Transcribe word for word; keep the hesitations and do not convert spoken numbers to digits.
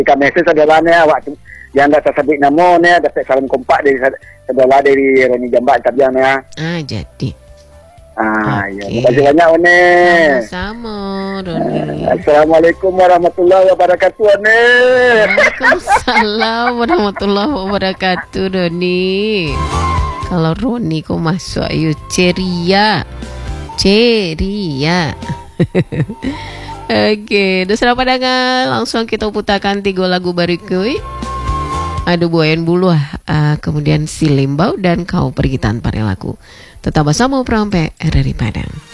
Jika mesej saudara ni awak yang dah tersebut nama ni dapat salam kompak dari saudara dari Roni Jambak Tabian ni. Ah, jadi. Ah, okay. Ya. Terima kasih banyak Oni. Sama-sama Roni. Assalamualaikum warahmatullahi wabarakatuh Oni. Waalaikumsalam warahmatullahi wabarakatuh Roni. Kalau Roni kau masuk ayo ceria. Ceria. Okey, dah selamat dengar. Langsung kita putarkan tiga lagu berikut. Ada Buayan Buluh, uh, kemudian Si Limbau dan Kau Pergi Tanpa Relaku. Tetap bersama Perampai R R I Padang.